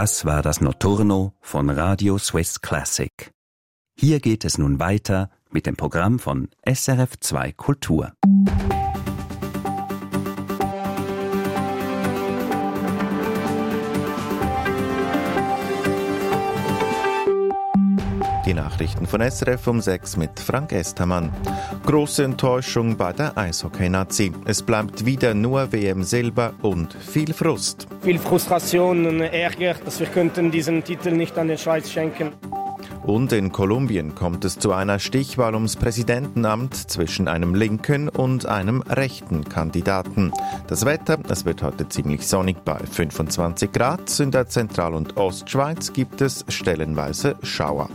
Das war das Notturno von Radio Swiss Classic. Hier geht es nun weiter mit dem Programm von SRF 2 Kultur. Die Nachrichten von SRF um 6 mit Frank Estermann. Große Enttäuschung bei der Eishockey-Nazi. Es bleibt wieder nur WM-Silber und viel Frust. Viel Frustration und Ärger, dass wir könnten diesen Titel nicht an die Schweiz schenken. Und in Kolumbien kommt es zu einer Stichwahl ums Präsidentenamt zwischen einem linken und einem rechten Kandidaten. Das Wetter, es wird heute ziemlich sonnig bei 25 Grad. In der Zentral- und Ostschweiz gibt es stellenweise Schauer.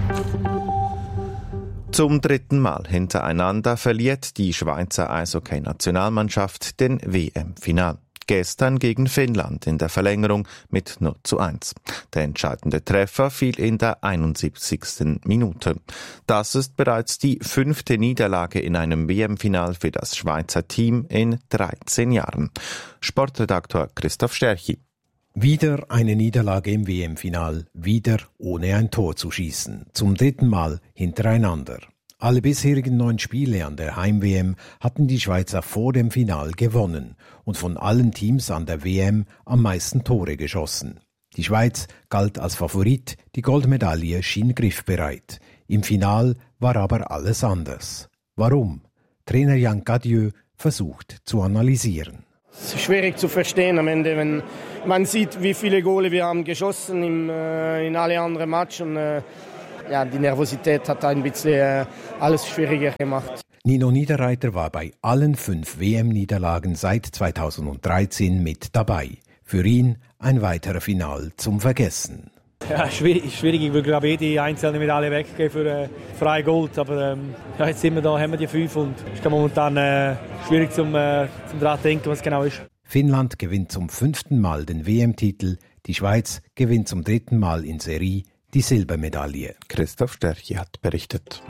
Zum dritten Mal hintereinander verliert die Schweizer Eishockey-Nationalmannschaft den WM-Final. Gestern gegen Finnland in der Verlängerung mit 0:1. Der entscheidende Treffer fiel in der 71. Minute. Das ist bereits die 5. Niederlage in einem WM-Final für das Schweizer Team in 13 Jahren. Sportredaktor Christoph Sterchi. Wieder eine Niederlage im WM-Final, wieder ohne ein Tor zu schießen. Zum dritten Mal hintereinander. Alle bisherigen 9 Spiele an der Heim-WM hatten die Schweizer vor dem Final gewonnen und von allen Teams an der WM am meisten Tore geschossen. Die Schweiz galt als Favorit, die Goldmedaille schien griffbereit. Im Final war aber alles anders. Warum? Trainer Jan Cadieux versucht zu analysieren. Es ist schwierig zu verstehen am Ende, wenn man sieht, wie viele Gole wir haben geschossen in alle anderen Matches. Und die Nervosität hat ein bisschen alles schwieriger gemacht. Nino Niederreiter war bei allen 5 WM-Niederlagen seit 2013 mit dabei. Für ihn ein weiterer Final zum Vergessen. Ja, schwierig. Ich will, glaube ich, jede einzelne Medaille weggeben für freie Gold. Aber jetzt sind wir da, haben wir die 5 und es ist momentan schwierig zum daran denken, was genau ist. Finnland gewinnt zum 5. Mal den WM-Titel. Die Schweiz gewinnt zum 3. Mal in Serie die Silbermedaille. Christoph Sterchi hat berichtet.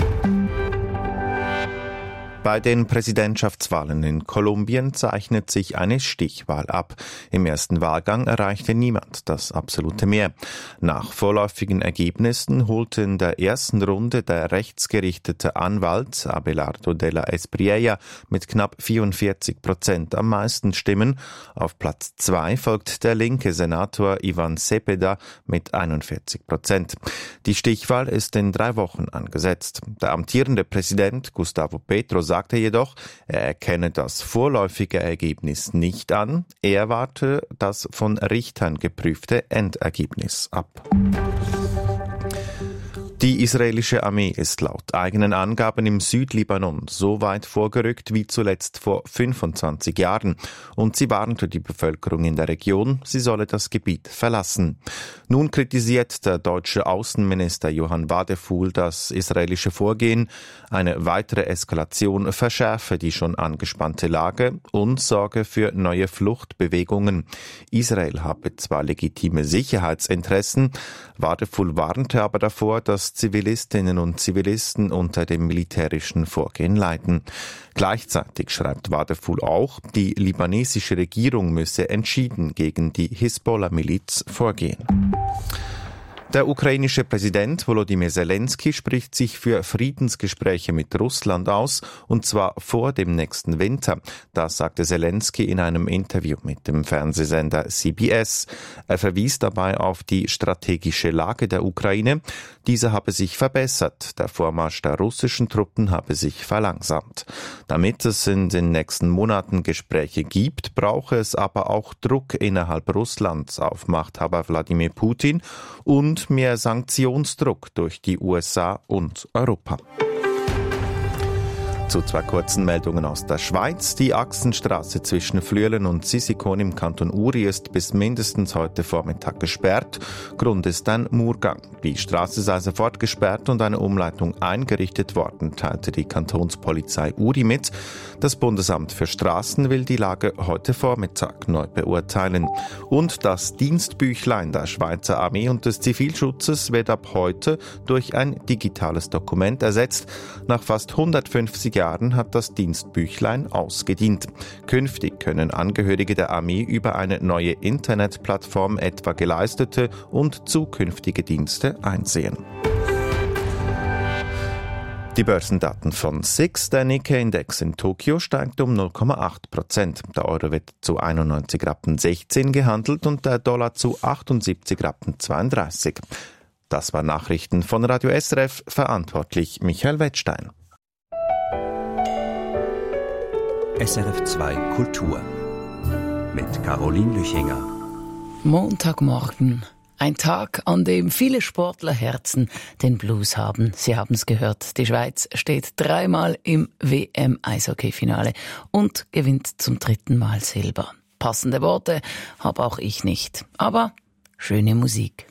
Bei den Präsidentschaftswahlen in Kolumbien zeichnet sich eine Stichwahl ab. Im ersten Wahlgang erreichte niemand das absolute Mehr. Nach vorläufigen Ergebnissen holte in der ersten Runde der rechtsgerichtete Anwalt Abelardo de la Espriella mit knapp 44% am meisten Stimmen. Auf Platz 2 folgt der linke Senator Ivan Cepeda mit 41%. Die Stichwahl ist in 3 Wochen angesetzt. Der amtierende Präsident Gustavo Petro sagte jedoch, er erkenne das vorläufige Ergebnis nicht an, er warte das von Richtern geprüfte Endergebnis ab. Die israelische Armee ist laut eigenen Angaben im Südlibanon so weit vorgerückt wie zuletzt vor 25 Jahren und sie warnte die Bevölkerung in der Region, sie solle das Gebiet verlassen. Nun kritisiert der deutsche Außenminister Johann Wadephul das israelische Vorgehen. Eine weitere Eskalation verschärfe die schon angespannte Lage und sorge für neue Fluchtbewegungen. Israel habe zwar legitime Sicherheitsinteressen, Wadephul warnte aber davor, dass Zivilistinnen und Zivilisten unter dem militärischen Vorgehen leiden. Gleichzeitig schreibt Wadephul auch, die libanesische Regierung müsse entschieden gegen die Hisbollah-Miliz vorgehen. Der ukrainische Präsident Volodymyr Zelensky spricht sich für Friedensgespräche mit Russland aus, und zwar vor dem nächsten Winter. Das sagte Zelensky in einem Interview mit dem Fernsehsender CBS. Er verwies dabei auf die strategische Lage der Ukraine. Diese habe sich verbessert. Der Vormarsch der russischen Truppen habe sich verlangsamt. Damit es in den nächsten Monaten Gespräche gibt, brauche es aber auch Druck innerhalb Russlands auf Machthaber Wladimir Putin und mehr Sanktionsdruck durch die USA und Europa. Zu 2 kurzen Meldungen aus der Schweiz. Die Achsenstraße zwischen Flüelen und Sisikon im Kanton Uri ist bis mindestens heute Vormittag gesperrt. Grund ist ein Murgang. Die Straße sei sofort gesperrt und eine Umleitung eingerichtet worden, teilte die Kantonspolizei Uri mit. Das Bundesamt für Straßen will die Lage heute Vormittag neu beurteilen. Und das Dienstbüchlein der Schweizer Armee und des Zivilschutzes wird ab heute durch ein digitales Dokument ersetzt. Nach fast 150 Jahren hat das Dienstbüchlein ausgedient. Künftig können Angehörige der Armee über eine neue Internetplattform etwa geleistete und zukünftige Dienste einsehen. Die Börsendaten von SIX, der Nikkei-Index in Tokio, steigt um 0,8%. Der Euro wird zu 91,16 Rappen gehandelt und der Dollar zu 78,32 Rappen. Das waren Nachrichten von Radio SRF, verantwortlich Michael Wettstein. SRF 2 Kultur mit Caroline Lüchinger. Montagmorgen. Ein Tag, an dem viele Sportlerherzen den Blues haben. Sie haben es gehört, die Schweiz steht 3-mal im WM-Eishockey-Finale und gewinnt zum 3. Mal Silber. Passende Worte habe auch ich nicht, aber schöne Musik.